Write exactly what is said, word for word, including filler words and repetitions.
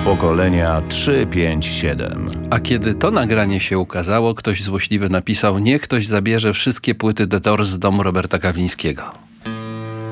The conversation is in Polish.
pokolenia trzy, pięć, siedem. A kiedy to nagranie się ukazało, ktoś złośliwy napisał: niech ktoś zabierze wszystkie płyty The Doors z domu Roberta Kawlińskiego.